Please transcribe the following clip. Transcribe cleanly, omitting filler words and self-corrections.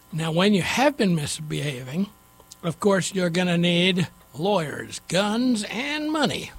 Now, when you have been misbehaving, of course, you're going to need lawyers, guns, and money.